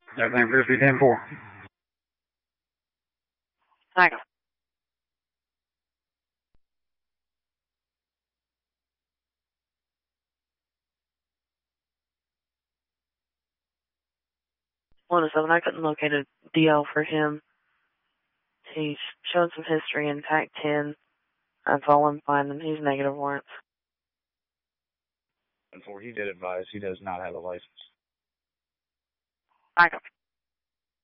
Everything appears to be 10-4. Thanks. One of 7, I couldn't locate a DL for him. He's shown some history in Pac-10. That's all I'm finding. He's negative warrants. And for he did advise he does not have a license. I